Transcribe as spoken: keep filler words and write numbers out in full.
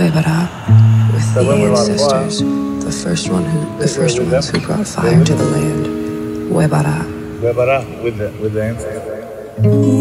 Webara, with the ancestors, the first one who, the first ones who brought fire to the land. Webara. Webara, with the with the ancestors.